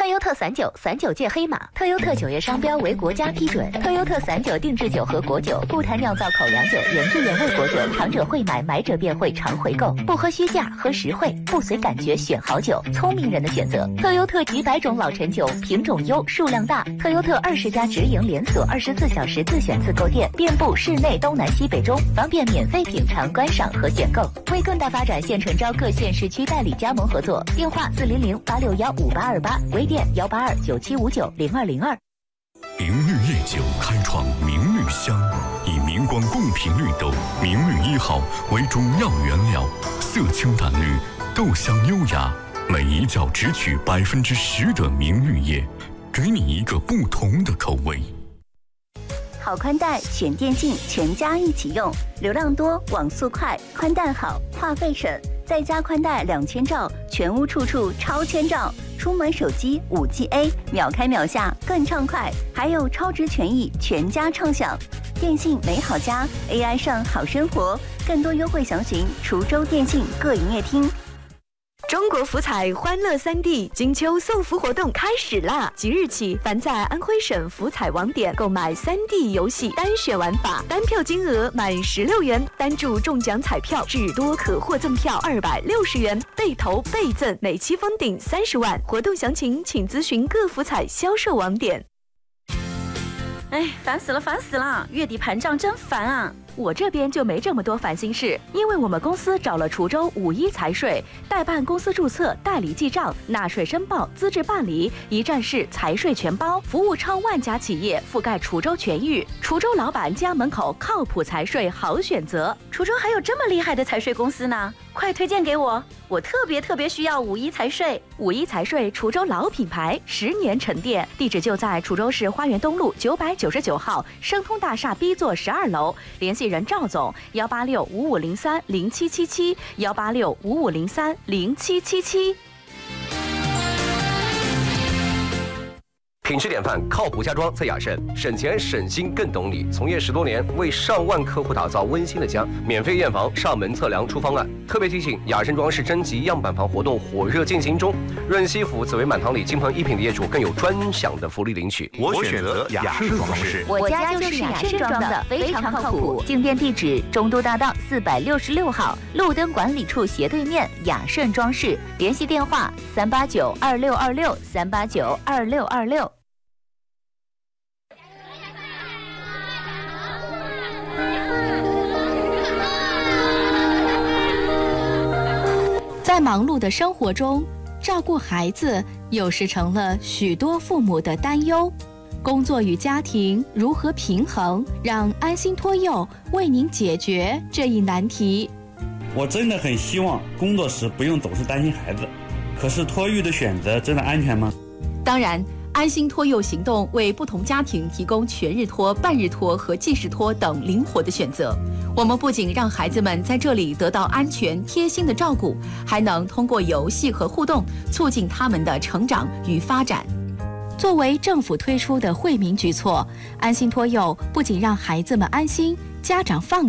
特优特39届黑马，特优特9月商标为国家批准。特优特39定制酒和果酒，不谈酿造口粮酒、原汁原味果酒，尝者会买，买者便会常回购。不喝虚价，喝实惠，不随感觉选好酒，聪明人的选择。特优特几百种老陈酒，品种优，数量大。特优特20家直营连锁，24小时自选自购店，遍布市内东南西北中，方便免费品尝、观赏和选购。为更大发展，现诚招各县市区代理加盟合作，电话400-861-5828，微店182-9759-0202。 明绿夜酒开创明绿香，以明光贡品绿豆明绿1号为主要原料，色清淡绿，豆香优雅，每一窖只取10%的明绿叶，给你一个不同的口味。 好宽带选电信，全家一起用，流量多，网速快，宽带好，话费省，在家宽带2000兆，全屋处处超千兆。出门手机5G A， 秒开秒下更畅快，还有超值权益，全家畅享。电信美好家 ，AI 上好生活，更多优惠详询滁州电信各营业厅。 中国福彩欢乐3D金秋送福活动开始啦！即日起，凡在安徽省福彩网点购买3D 游戏单选玩法，单票金额满16元，单注中奖彩票至多可获赠票260元，倍投倍赠，每期封顶30万。活动详情请咨询各福彩销售网点。 哎，烦死了！月底盘账真烦啊！ 我这边就没这么多烦心事，因为我们公司找了滁州51财税，代办公司注册、代理记账、纳税申报、资质办理，一站式财税全包，服务超万家企业，覆盖滁州全域。滁州老板家门口靠谱财税好选择。 滁州还有这么厉害的财税公司呢？快推荐给我，我特别需要51财税。 51财税滁州老品牌，10年沉淀，地址就在滁州市花园东路999号升通大厦 B 座12楼，联系人赵总18655030777，18655030777。 品质典范，靠谱家装在雅盛，省钱省心更懂你。从业10多年，为上万客户打造温馨的家，免费验房、上门测量出方案。特别提醒，雅盛装饰征集样板房活动火热进行中，润西府紫薇满堂里金鹏一品的业主更有专享的福利领取。 我选择雅盛装饰， 我家就是雅盛装的，非常靠谱。进店地址：中都大道466号，路灯管理处斜对面，雅盛装饰。联系电话3892626，3892626。 在忙碌的生活中，照顾孩子有时成了许多父母的担忧。工作与家庭如何平衡？让安心托幼为您解决这一难题。 我真的很希望工作时不用总是担心孩子，可是托育的选择真的安全吗？ 当然，安心托幼行动为不同家庭提供全日托、半日托和即时托等灵活的选择。我们不仅让孩子们在这里得到安全贴心的照顾，还能通过游戏和互动促进他们的成长与发展。作为政府推出的惠民举措，安心托幼不仅让孩子们安心，家长放